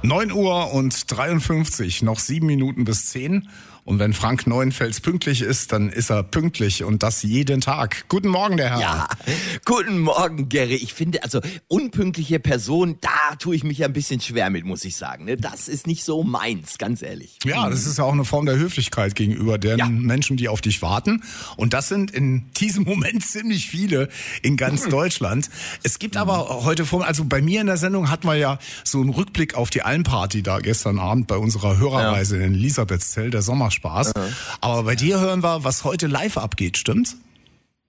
9:53, noch 7 Minuten bis 10. Und wenn Frank Neuenfels pünktlich ist, dann ist er pünktlich und das jeden Tag. Guten Morgen, der Herr. Ja, guten Morgen, Gerry. Ich finde, also unpünktliche Person, da tue ich mich ja ein bisschen schwer mit, muss ich sagen. Das ist nicht so meins, ganz ehrlich. Ja, das ist ja auch eine Form der Höflichkeit gegenüber den Menschen, die auf dich warten. Und das sind in diesem Moment ziemlich viele in ganz Deutschland. Es gibt aber heute also bei mir in der Sendung hatten wir ja so einen Rückblick auf die Almparty da gestern Abend bei unserer Hörerreise in Elisabethzell, der Sommerspaß. Aber bei dir hören wir, was heute live abgeht, stimmt's?